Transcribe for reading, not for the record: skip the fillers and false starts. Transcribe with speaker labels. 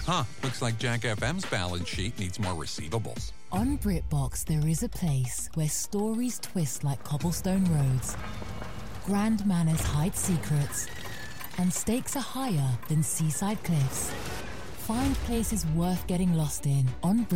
Speaker 1: Looks like Jack FM's balance sheet needs more receivables.
Speaker 2: On BritBox, there is a place where stories twist like cobblestone roads, grand manners hide secrets, and stakes are higher than seaside cliffs. Find places worth getting lost in on BritBox.